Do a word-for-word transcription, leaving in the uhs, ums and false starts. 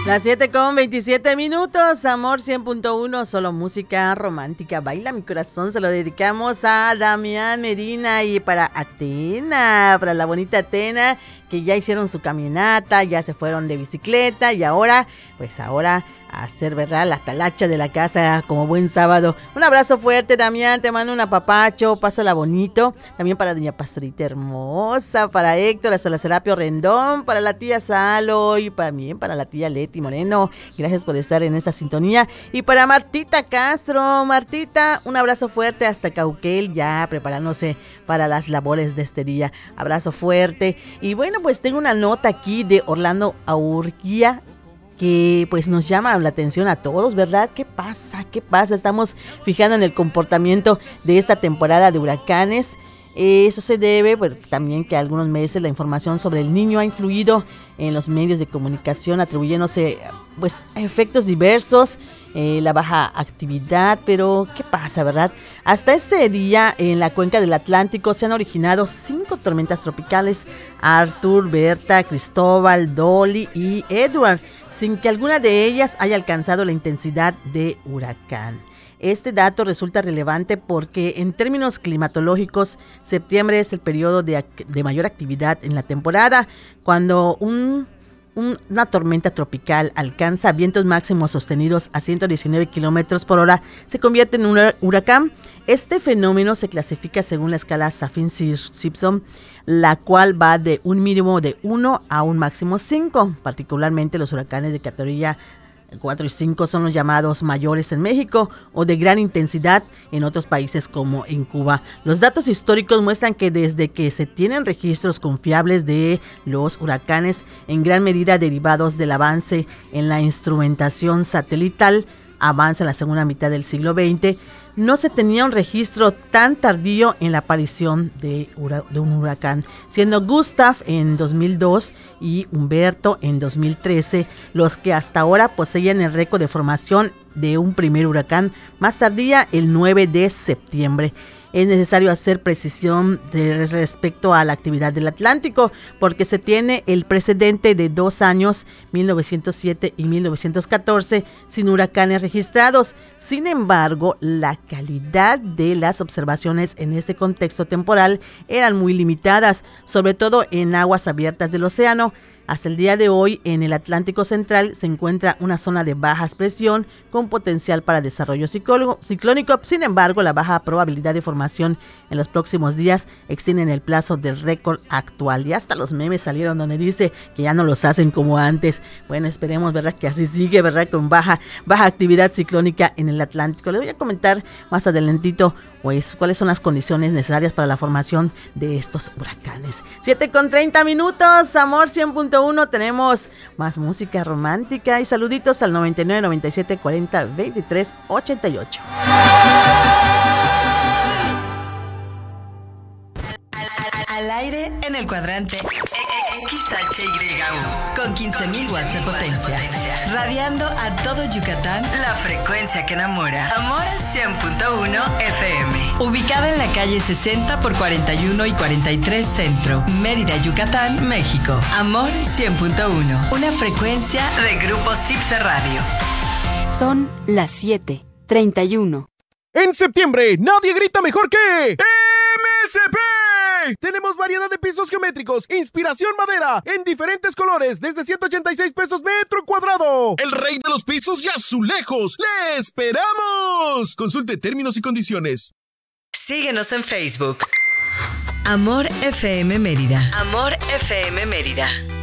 Las siete con veintisiete minutos, Amor cien punto uno, solo música romántica. Baila mi corazón, se lo dedicamos a Damián Medina y para Atena, para la bonita Atena, que ya hicieron su caminata, ya se fueron de bicicleta y ahora, pues ahora a hacer, ¿verdad?, la talacha de la casa como buen sábado. Un abrazo fuerte, Damián, te mando un apapacho, pásala bonito. También para doña Pastorita hermosa, para Héctor, hasta la Serapio Rendón, para la tía Salo y también para la tía Leti Moreno. Gracias por estar en esta sintonía. Y para Martita Castro, Martita, un abrazo fuerte hasta Cauquel, ya preparándose para las labores de este día. Abrazo fuerte. Y bueno, pues tengo una nota aquí de Orlando Aurquía, que pues nos llama la atención a todos, ¿verdad? ¿Qué pasa? ¿Qué pasa? Estamos fijando en el comportamiento de esta temporada de huracanes. Eso se debe pues, también que algunos meses la información sobre el Niño ha influido en los medios de comunicación, atribuyéndose pues a efectos diversos, eh, la baja actividad, pero ¿qué pasa, verdad? Hasta este día en la cuenca del Atlántico se han originado cinco tormentas tropicales: Arthur, Berta, Cristóbal, Dolly y Edward, sin que alguna de ellas haya alcanzado la intensidad de huracán. Este dato resulta relevante porque en términos climatológicos, septiembre es el periodo de, de mayor actividad en la temporada, cuando un, un, una tormenta tropical alcanza vientos máximos sostenidos a ciento diecinueve kilómetros por hora, se convierte en un huracán. Este fenómeno se clasifica según la escala Saffir-Simpson, la cual va de un mínimo de uno a un máximo cinco. Particularmente los huracanes de categoría cuatro y cinco son los llamados mayores en México o de gran intensidad en otros países como en Cuba. Los datos históricos muestran que desde que se tienen registros confiables de los huracanes, en gran medida derivados del avance en la instrumentación satelital, avanza en la segunda mitad del siglo veinte, no se tenía un registro tan tardío en la aparición de, hura- de un huracán, siendo Gustav en dos mil dos y Humberto en dos mil trece los que hasta ahora poseían el récord de formación de un primer huracán más tardía, el nueve de septiembre. Es necesario hacer precisión de respecto a la actividad del Atlántico, porque se tiene el precedente de dos años, mil novecientos siete y mil novecientos catorce, sin huracanes registrados. Sin embargo, la calidad de las observaciones en este contexto temporal eran muy limitadas, sobre todo en aguas abiertas del océano. Hasta el día de hoy, en el Atlántico Central se encuentra una zona de baja presión con potencial para desarrollo ciclónico. Sin embargo, la baja probabilidad de formación en los próximos días extienden el plazo del récord actual. Y hasta los memes salieron donde dice que ya no los hacen como antes. Bueno, esperemos, ¿verdad?, que así sigue, ¿verdad?, con baja, baja actividad ciclónica en el Atlántico. Les voy a comentar más adelantito pues cuáles son las condiciones necesarias para la formación de estos huracanes. siete con treinta minutos, Amor cien punto uno, tenemos más música romántica y saluditos al noventa y nueve, noventa y siete, cuarenta, veintitrés, ochenta y ocho. Al aire en el cuadrante X H Y U con quince mil watts de potencia, radiando a todo Yucatán la frecuencia que enamora. Amor cien punto uno F M, ubicada en la calle sesenta por cuarenta y uno y cuarenta y tres Centro, Mérida, Yucatán, México. Amor cien punto uno, una frecuencia de Grupo Cipse Radio. Son las siete treinta y uno. En septiembre, nadie grita mejor que M S P. Tenemos variedad de pisos geométricos, inspiración madera, en diferentes colores, desde ciento ochenta y seis pesos metro cuadrado. El rey de los pisos y azulejos. ¡Le esperamos! Consulte términos y condiciones. Síguenos en Facebook. Amor F M Mérida. Amor F M Mérida.